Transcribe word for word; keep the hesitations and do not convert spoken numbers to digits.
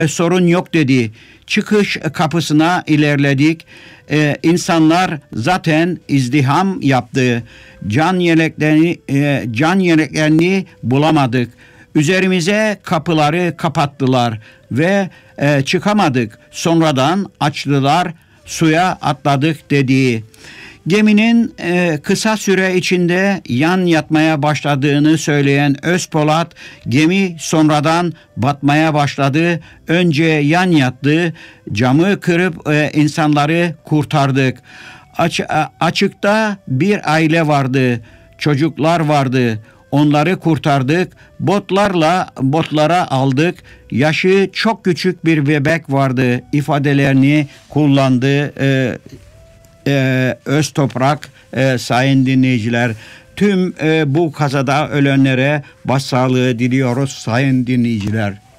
E, sorun yok dedi. Çıkış kapısına ilerledik. E, insanlar zaten izdiham yaptı. Can yeleklerini e, can yeleklerini bulamadık. Üzerimize kapıları kapattılar ve e, çıkamadık. Sonradan açtılar, suya atladık dedi. Geminin e, kısa süre içinde yan yatmaya başladığını söyleyen Özpolat, gemi sonradan batmaya başladı. Önce yan yattı, camı kırıp e, insanları kurtardık. Aç, açıkta bir aile vardı, çocuklar vardı. Onları kurtardık. Botlarla botlara aldık. Yaşı çok küçük bir bebek vardı ifadelerini kullandı. Ee, e, Öztoprak e, sayın dinleyiciler. Tüm e, bu kazada ölenlere başsağlığı diliyoruz sayın dinleyiciler.